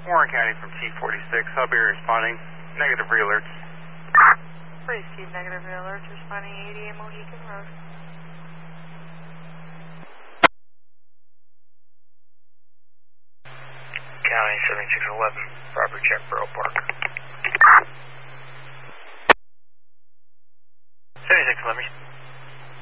Warren County from T46. I'll be responding. Negative re-alerts. Please keep negative re-alerts. Responding 80 Mohican Road. County 7611. Proper check for 04.